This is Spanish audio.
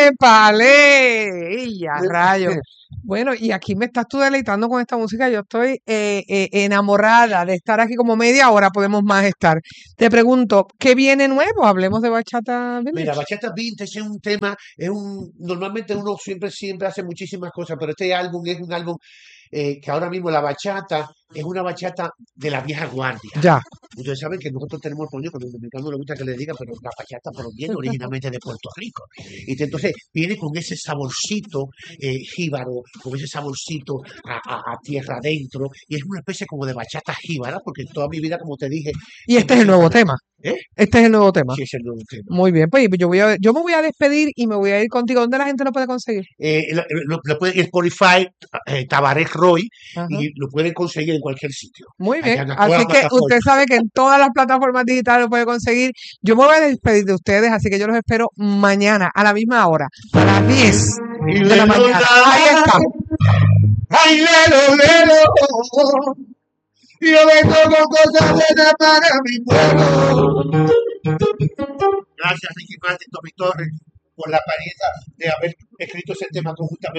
¡Épale! ¡Y a rayos! Bueno, y aquí me estás tú deleitando con esta música. Yo estoy enamorada de estar aquí como media hora, podemos más estar. Te pregunto, ¿qué viene nuevo? Hablemos de Bachata Mira, Village. Bachata Vintage es un tema, normalmente uno siempre hace muchísimas cosas, pero este álbum es un álbum que ahora mismo la bachata es una bachata de la vieja guardia. Ya. Ustedes saben que nosotros tenemos, coño, cuando los dominicanos no le gusta que le diga, pero la bachata proviene originalmente de Puerto Rico. Y entonces viene con ese saborcito jíbaro, con ese saborcito a tierra adentro, y es una especie como de bachata jíbara, porque toda mi vida, como te dije, Y este siempre es he el sido nuevo fanático. tema. ¿Eh? Este es el nuevo tema. Sí, es el nuevo tema. Muy bien, pues yo me voy a despedir y me voy a ir contigo. ¿Dónde la gente lo puede conseguir? Lo pueden en Spotify, Tabaré Roy, Ajá. y lo pueden conseguir en cualquier sitio. Muy Allá bien, en todas así las que usted plataformas. sabe que en todas las plataformas digitales lo puede conseguir. Yo me voy a despedir de ustedes, así que yo los espero mañana a la misma hora, a las 10 Y de la lelo, mañana. Ahí está. ay, lelo, lelo. Yo vengo con cosas buenas para mi pueblo. Gracias, Ricky Martin, Tommy Torres, por la apariencia de haber escrito ese tema conjuntamente.